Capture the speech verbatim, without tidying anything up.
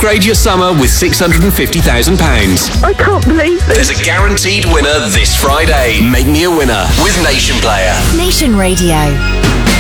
Upgrade your summer with six hundred fifty thousand pounds. I can't believe this. There's a guaranteed winner this Friday. Make me a winner with Nation Player. Nation Radio.